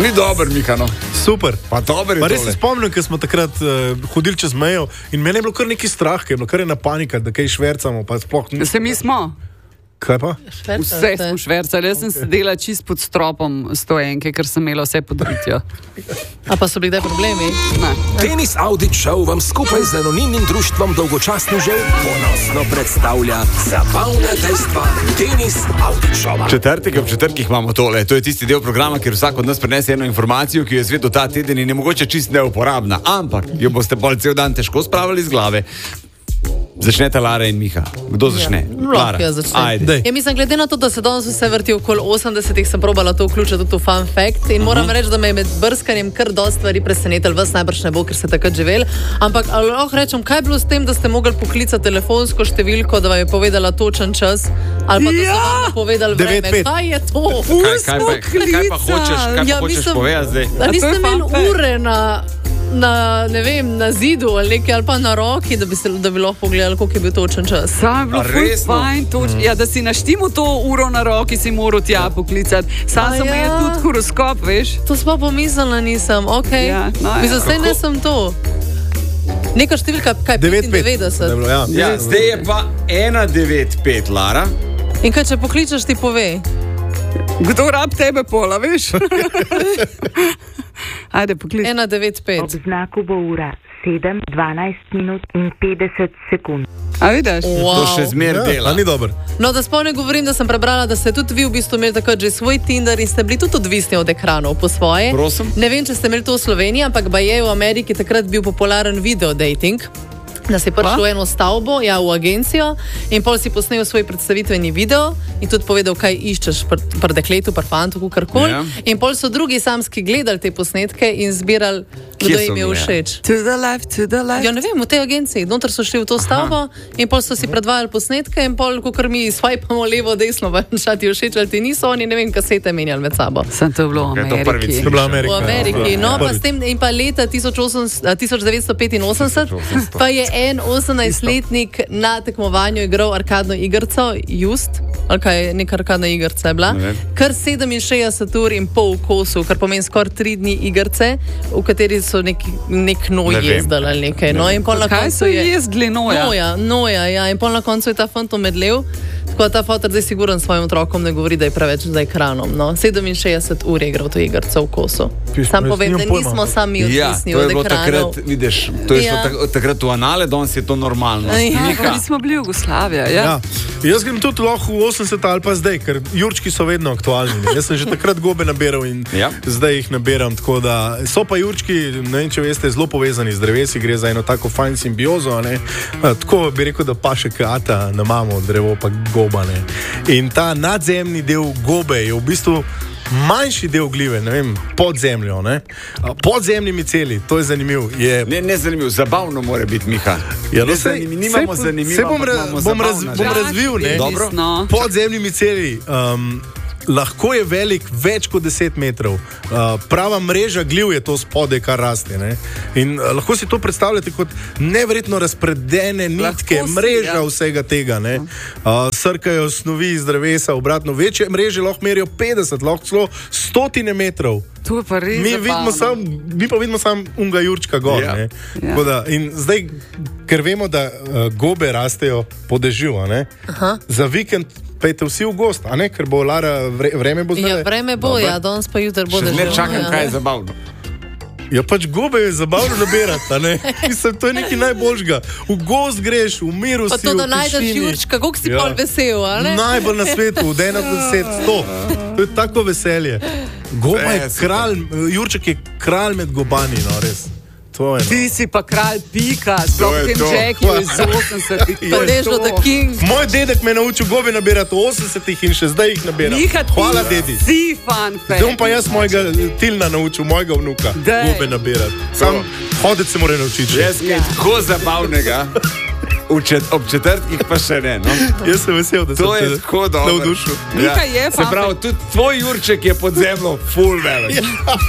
Ni dober, Mihano. Super. Pa dober je pa res tole. se spomnim, ko smo takrat hodili čez mejo in meni je bilo kar neki strah, ker je bilo kar ena panika, da kaj švercamo, pa sploh ni. Se mi smo. Kaj pa? Vse smo švercali, jaz sem sedela čist pod stropom stojenke, ker sem imela vse pod ritjo. A pa so bili kdaj problemi? Ne. Tenis Audit Show vam skupaj z anonimnim društvom Dolgočasni žel ponosno predstavlja zabavna dejstva Tenis Audit Showa. Četrtek ob četrtkih imamo tole. To je tisti del programa, kjer vsak od nas prenese eno informacijo, ki jo je svet ta teden in je mogoče čist neuporabna, ampak jo boste bolj cel dan težko spravili iz glave. Začnete Lara in Miha. Kdo začne? Lara. Ja, začne. Ajde. Ja, mislim, glede na to, da se danes vse vrti okoli 80-ih, sem probala to vključiti tudi v fun fact in moram reči, da me je med brskanjem kar dosti stvari presenetilo. Vas najbrž ne bo, ker ste takrat živeli. Ampak lahko rečem, kaj je bilo s tem, da ste mogli poklicati telefonsko številko, da vam je povedala točen čas? Ali pa da so vam povedali vreme? 9-5. Kaj je to? Kaj pa hočeš povedati zdaj? Da niste imeli ure na zidu ali nekaj, ali pa na roki, da bi lahko pogledali, koliko je bil točen čas. Sam je bilo ful fajn, ja, da si naštimo to uro na roki, si moral tja poklicati. Sam sem imel tudi horoskop, veš. To smo pomislila, nisem, okej. Ja, no, ja. Mislim, saj ne sem to. Neka številka, kaj, 95? Ja, zdaj je pa 195, Lara. In kaj, če pokličeš, ti pove? Kdo rab tebe pola, veš? Ajde, poklič. 195. Ob znaku bo ura 7, 12 minut in 50 sekund. A vidiš? To še zmer dela. Ni dobro. No, da sploh ne govorim, da sem prebrala, da ste tudi vi v bistvu imeli takrat že svoj Tinder in ste bili tudi odvisni od ekranov po svoje. Prosim? Ne vem, če ste imeli to v Sloveniji, ampak je v Ameriki takrat bil popularen video dating. Da si prišel v eno stavbo, ja, v agencijo in pol si posnel svoj predstavitveni video in tudi povedal, kaj iščeš pri dekletu, pri fantu, karkoli. Ja. In pol so drugi samski gledali te posnetke in zbirali, kdo jim je všeč. To the left. Ja, ne vem, v tej agenciji. Noter so šli v to stavbo in pol so si predvajali posnetke in pol, kakor mi swipamo levo, desno, šati všeč, ali ti niso oni, ne vem, kasete menjali med sabo. Sem to bilo v Ameriki. To je bila Amerika. V Ameriki. No, pa s tem in pa leta 1985 pa je en 18-letnik na tekmovanju igral arkadno igrico, Just, ali kaj, neka arkadna igrica je bila, kar 67 ur in pol v kosu, kar pomeni skoraj 3 dni igrice, v kateri so nek noj jezdali ali nekaj. No, in pol na Kaj koncu so jezdili noja? Noja, ja. In pol na koncu je ta fant omedlel, tako da ta fotor zdaj sigurno svojim otrokom ne govori, da je preveč za ekranom. No. 67 ur je igral to igrico v kosu. Sam povem, da nismo sami odvisni od ekranov. Takrat, vidiš, to je šlo takrat v anale, danes je to normalno. Ja, mi smo bili Jugoslavija, ja. Jaz grem tudi lahko v 80 ali pa zdaj, ker jurčki so vedno aktualni. Jaz sem že takrat gobe nabiral in zdaj jih nabiram, tako da so pa jurčki, ne vem, če veste, zelo povezani z drevesi, gre za eno tako fajn simbiozo, ne. Tako bi rekel, da paše kata na mamo, drevo pa goba, ne. In ta nadzemni del gobe je v bistvu manjši del glive, ne vem, pod zemljo, ne? Podzemni miceli, to je zanimivo. Ne zanimivo, zabavno mora biti, Miha. Ja, no, nimamo zanimivo, bom razvil, ne? Dobro. Podzemni miceli lahko je velik več kot 10 metrov. Prava mreža gliv je to spodaj, kar raste. Ne? In lahko si to predstavljate kot neverjetno razpredene nitke, mreža vsega tega. Srkajo snovi iz drevesa, obratno. Večje mreže lahko merijo 50, lahko celo 100 metrov. To je pa res mi pa vidimo samo unga jurčka gor. Ja. Da, in zdaj, ker vemo, da gobe rastejo po dežju, za vikend pejte vsi v gost, a ne, ker bo Lara vreme bo zdaj. Ja, vreme bo, ja, danes pa jutri bo dežju. Še zmer čakam, kaj je zabavno. Ja, pač gobe je zabavno nabirati, a ne? Mislim, to je nekaj najboljšega. V gost greš, v miru si, v tišini. Pa to, da najdeš jurčka, koliko si pol vesel, a ne? Najbolj na svetu, od 1 do 10, 100. To je tako veselje. Goba je kralj, jurček je kralj med gobani, no, res. Ti si pa kralj pika, sploh tem Jackie iz 80-ih. Moj dedek me je naučil gobe nabirati v 80-ih in še zdaj jih nabiram. Hvala, dedi. Si fan fan. Zdaj pa jaz mojega Tilna naučil, mojega vnuka, gobe nabirati. Sam hoditi se mora naučiti. Jaz kaj tako zabavnega. Ob četrtkih pa še ne, no? Jaz sem vesel, da to je tako dobro. Navdušil. Mika je pa. Se pravi, tudi tvoj jurček je pod zemljo full velik.